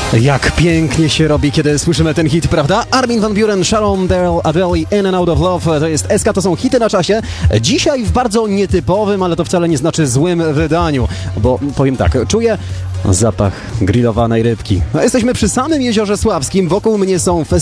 Jak pięknie się robi, kiedy słyszymy ten hit, prawda? Armin van Buuren, Sharon Dale, Adele, In and Out of Love, to jest SK, to są hity na czasie. Dzisiaj w bardzo nietypowym, ale to wcale nie znaczy złym wydaniu, bo powiem tak, czuję zapach grillowanej rybki. Jesteśmy przy samym Jeziorze Sławskim, wokół mnie są